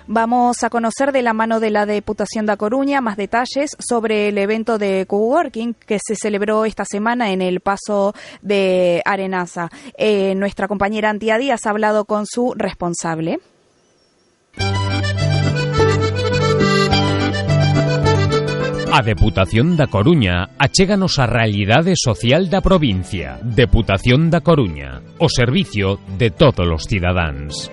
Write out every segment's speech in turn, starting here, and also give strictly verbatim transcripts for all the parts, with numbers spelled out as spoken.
Vamos a conocer de la mano de la Deputación da Coruña más detalles sobre el evento de coworking que se celebró esta semana en el Pazo de Arenaza. Eh, nuestra compañera Antía Díaz ha hablado con su responsable. A Deputación da Coruña achéganos a realidade social da provincia. Deputación da Coruña, o servicio de todos os cidadáns.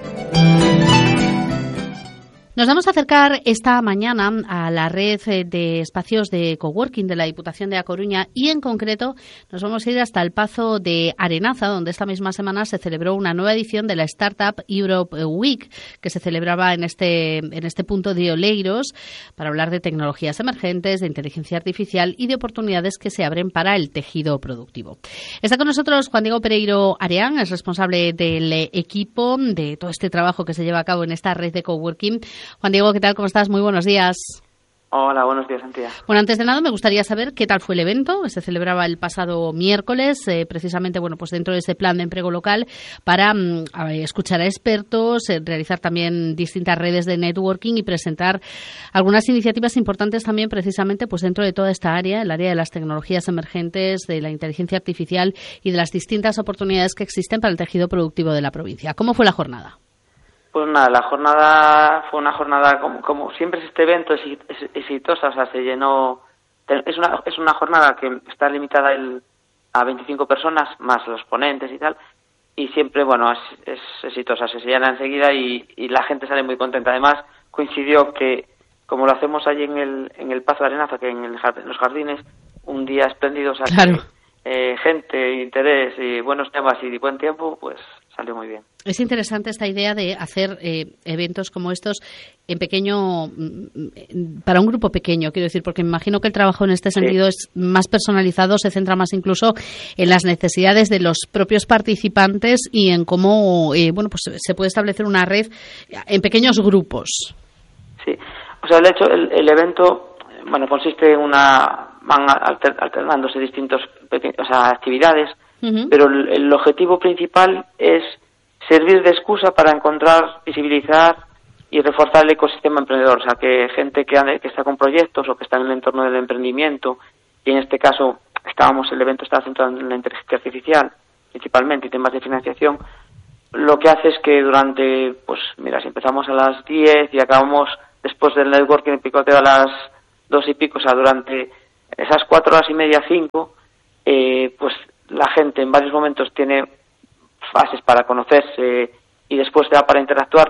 Nos vamos a acercar esta mañana a la red de espacios de coworking de la Diputación de A Coruña y en concreto nos vamos a ir hasta el Pazo de Arenaza, donde esta misma semana se celebró una nueva edición de la Startup Europe Week, que se celebraba en este, en este punto de Oleiros para hablar de tecnologías emergentes, de inteligencia artificial y de oportunidades que se abren para el tejido productivo. Está con nosotros Juan Diego Pereiro Areán, es responsable del equipo de todo este trabajo que se lleva a cabo en esta red de coworking. Juan Diego, ¿qué tal? ¿Cómo estás? Muy buenos días. Hola, buenos días, Antía. Bueno, antes de nada me gustaría saber qué tal fue el evento. Se celebraba el pasado miércoles, eh, precisamente, bueno, pues dentro de ese plan de empleo local para mm, a ver, escuchar a expertos, eh, realizar también distintas redes de networking y presentar algunas iniciativas importantes también, precisamente, pues dentro de toda esta área, el área de las tecnologías emergentes, de la inteligencia artificial y de las distintas oportunidades que existen para el tejido productivo de la provincia. ¿Cómo fue la jornada? Pues nada, la jornada fue una jornada, como, como siempre es este evento, es, es exitosa, o sea, se llenó, es una, es una jornada que está limitada el, a veinticinco personas, más los ponentes y tal, y siempre, bueno, es, es exitosa, se llena enseguida y, y la gente sale muy contenta. Además, coincidió que, como lo hacemos allí en el, en el Pazo de Arenaza, que en, el, en los jardines, un día espléndido, o sea, claro. que, eh, gente, interés y buenos temas y buen tiempo, pues salió muy bien. Es interesante esta idea de hacer eh, eventos como estos en pequeño, para un grupo pequeño, quiero decir, porque me imagino que el trabajo en este sentido sí. es más personalizado, se centra más incluso en las necesidades de los propios participantes y en cómo, eh, bueno, pues se puede establecer una red en pequeños grupos. Sí, o sea, de hecho, el, el evento, bueno, consiste en una, van alter, alternándose distintos pequeños, o sea, actividades, uh-huh. pero el, el objetivo principal es servir de excusa para encontrar, visibilizar y reforzar el ecosistema emprendedor. O sea, que gente que, ande, que está con proyectos o que está en el entorno del emprendimiento, y en este caso estábamos, el evento estaba centrado en la inteligencia artificial, principalmente, y temas de financiación, lo que hace es que durante, pues mira, si empezamos a las diez y acabamos después del networking en picoteo a las dos y pico, o sea, durante esas cuatro horas y media, cinco, eh, pues la gente en varios momentos tiene fases para conocerse y después te da para interactuar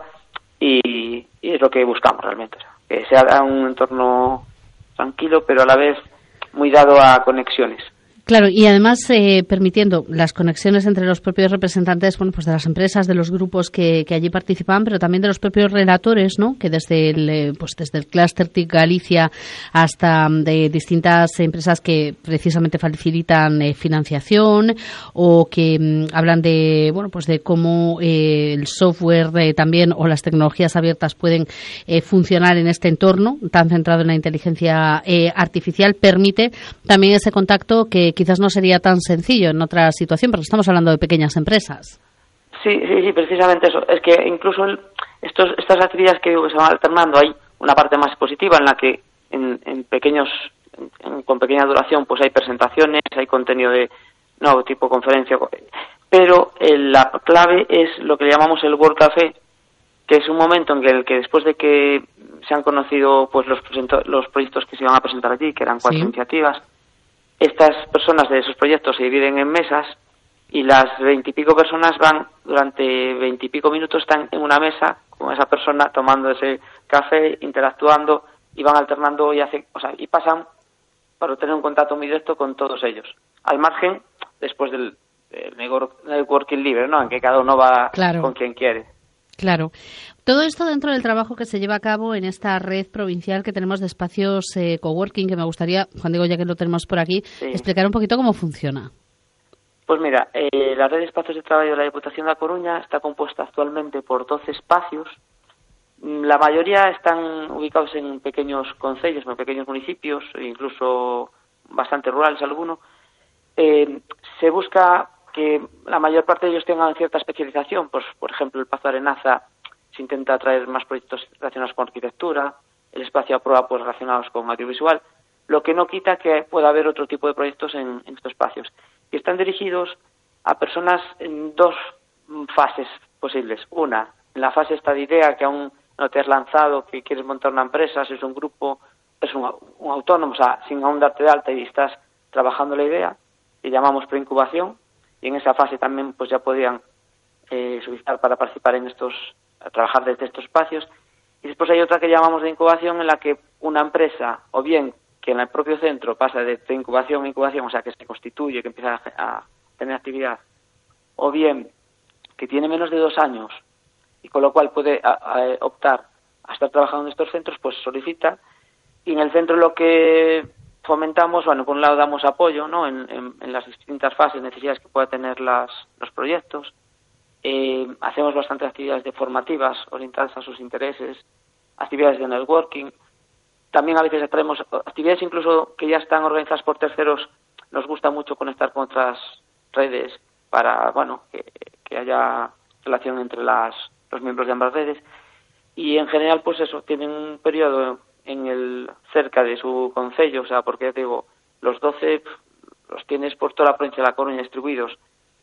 y, y es lo que buscamos realmente, o sea, que sea un entorno tranquilo pero a la vez muy dado a conexiones. Claro, y además eh, permitiendo las conexiones entre los propios representantes, bueno, pues de las empresas, de los grupos que, que allí participan, pero también de los propios relatores, ¿no? Que desde el, pues desde el Cluster T I C Galicia hasta de distintas empresas que precisamente facilitan eh, financiación o que mm, hablan de, bueno, pues de cómo eh, el software eh, también o las tecnologías abiertas pueden eh, funcionar en este entorno tan centrado en la inteligencia eh, artificial, permite también ese contacto que quizás no sería tan sencillo en otra situación, porque estamos hablando de pequeñas empresas. Sí, sí, sí, precisamente eso. Es que incluso el, estos, estas actividades que digo que se van alternando, hay una parte más positiva en la que en, en pequeños, en, con pequeña duración, pues hay presentaciones, hay contenido de no tipo conferencia, pero eh, la clave es lo que llamamos el World Café, que es un momento en el que después de que se han conocido pues los, los proyectos que se iban a presentar allí, que eran cuatro sí. iniciativas, estas personas de esos proyectos se dividen en mesas y las veintipico personas van durante veintipico minutos, están en una mesa con esa persona tomando ese café, interactuando y van alternando y hacen, o sea, y pasan para tener un contacto muy directo con todos ellos. Al margen, después del, del networking libre, ¿no? En que cada uno va claro. con quien quiere. Claro. Todo esto dentro del trabajo que se lleva a cabo en esta red provincial que tenemos de espacios eh, coworking, que me gustaría, Juan Diego, ya que lo tenemos por aquí, sí. explicar un poquito cómo funciona. Pues mira, eh, la red de espacios de trabajo de la Diputación de A Coruña está compuesta actualmente por doce espacios. La mayoría están ubicados en pequeños concellos, en pequeños municipios, incluso bastante rurales algunos. Eh, se busca que la mayor parte de ellos tengan cierta especialización, pues por ejemplo el Pazo de Arenaza se intenta traer más proyectos relacionados con arquitectura, el espacio a prueba pues relacionados con audiovisual, lo que no quita que pueda haber otro tipo de proyectos en, en estos espacios, que están dirigidos a personas en dos fases posibles. Una, en la fase esta de idea, que aún no te has lanzado, que quieres montar una empresa, si es un grupo, es un, un autónomo, o sea, sin aún darte de alta y estás trabajando la idea, que llamamos preincubación, y en esa fase también pues ya podían eh, solicitar para participar en estos, a trabajar desde estos espacios. Y después hay otra que llamamos de incubación, en la que una empresa, o bien que en el propio centro pasa de incubación a incubación, o sea, que se constituye, que empieza a, a tener actividad, o bien que tiene menos de dos años y con lo cual puede a, a, optar a estar trabajando en estos centros, pues solicita. Y en el centro lo que fomentamos, bueno, por un lado damos apoyo, ¿no?, en, en, en las distintas fases, necesidades que pueda tener las, los proyectos. Eh, hacemos bastantes actividades de formativas orientadas a sus intereses, actividades de networking. También a veces traemos actividades incluso que ya están organizadas por terceros. Nos gusta mucho conectar con otras redes para, bueno, que, que haya relación entre las, los miembros de ambas redes. Y en general, pues eso, tienen un periodo en el cerca de su concello, o sea, porque ya te digo, los doce los tienes por toda la provincia de La Coruña distribuidos,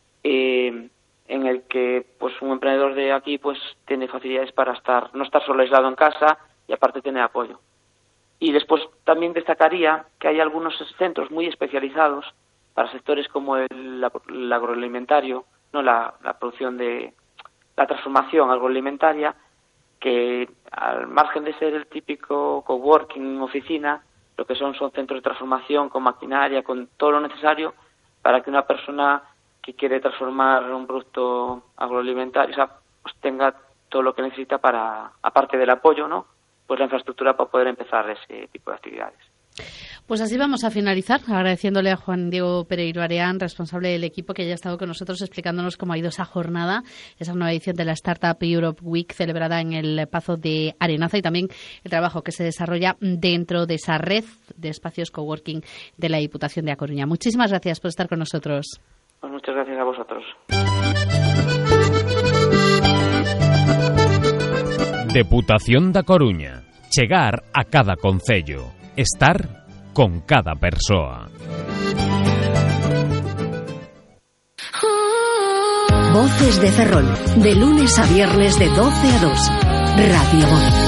eh, en el que pues un emprendedor de aquí pues tiene facilidades para estar, no estar solo aislado en casa y aparte tener apoyo. Y después también destacaría que hay algunos centros muy especializados para sectores como el, el agroalimentario, no la, la producción de la transformación agroalimentaria, que al margen de ser el típico coworking, oficina, lo que son son centros de transformación con maquinaria, con todo lo necesario para que una persona que quiere transformar un producto agroalimentario, o sea, pues tenga todo lo que necesita para, aparte del apoyo, ¿no?, pues la infraestructura para poder empezar ese tipo de actividades. Pues así vamos a finalizar, agradeciéndole a Juan Diego Pereiro Areán, responsable del equipo, que haya estado con nosotros explicándonos cómo ha ido esa jornada, esa nueva edición de la Startup Europe Week celebrada en el Pazo de Arenaza, y también el trabajo que se desarrolla dentro de esa red de espacios coworking de la Diputación de A Coruña. Muchísimas gracias por estar con nosotros. Pues muchas gracias a vosotros. Deputación da Coruña. Chegar a cada concello. Estar con cada persoa. Voces de Ferrol, de lunes a viernes de doce a dos. Radio Voz.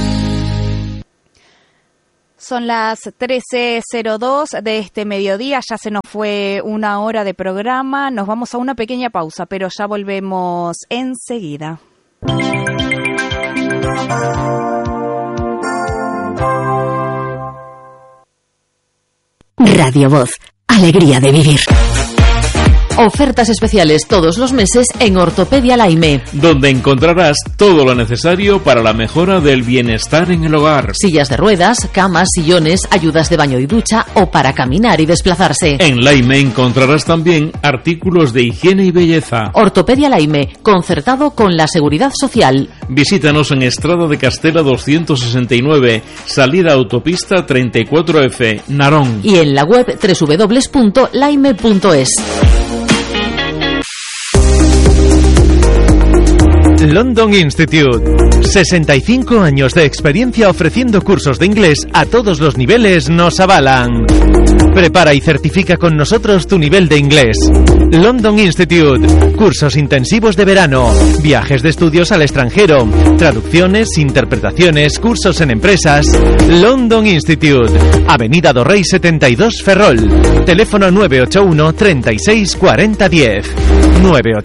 Son las trece cero dos de este mediodía, ya se nos fue una hora de programa, nos vamos a una pequeña pausa, pero ya volvemos enseguida. Radio Voz, alegría de vivir. Ofertas especiales todos los meses en Ortopedia Laime, donde encontrarás todo lo necesario para la mejora del bienestar en el hogar. Sillas de ruedas, camas, sillones, ayudas de baño y ducha o para caminar y desplazarse. En Laime encontrarás también artículos de higiene y belleza. Ortopedia Laime, concertado con la Seguridad Social. Visítanos en Estrada de Castela doscientos sesenta y nueve, salida autopista treinta y cuatro F, Narón. Y en la web doble u doble u doble u punto laime punto es. London Institute. sesenta y cinco años de experiencia ofreciendo cursos de inglés a todos los niveles nos avalan. Prepara y certifica con nosotros tu nivel de inglés. London Institute. Cursos intensivos de verano, viajes de estudios al extranjero, traducciones, interpretaciones, cursos en empresas. London Institute. Avenida do Rey setenta y dos, Ferrol. Teléfono nueve ocho uno, treinta y seis, cuarenta, diez. nueve